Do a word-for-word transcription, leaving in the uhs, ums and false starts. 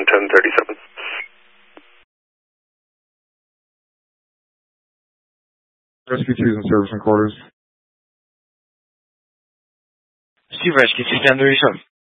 ten thirty-seven. Rescue two is in service and quarters. Steve Rescue two ten thirty-seven.